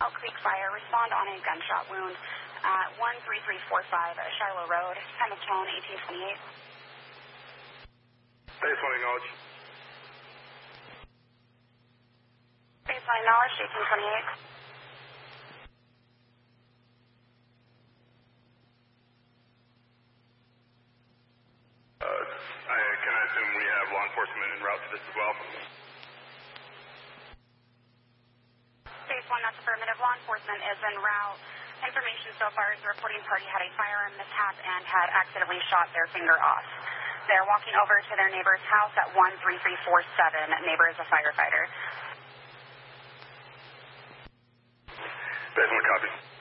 Elk Creek Fire, respond on a gunshot wound at 13345 Shiloh Road, time of tone 1828. Baseline knowledge. Baseline knowledge 1828. Can I assume we have law enforcement en route to this as well? Phase 1, that's affirmative. Law enforcement is en route. Information so far is the reporting party had a firearm mishap and had accidentally shot their finger off. They're walking over to their neighbor's house at 13347. Neighbor is a firefighter. Baseline copy.